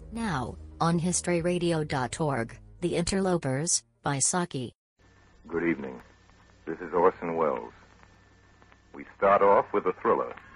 Now, on historyradio.org, The Interlopers, by Saki. Good evening. This is Orson Welles. We start off with a thriller.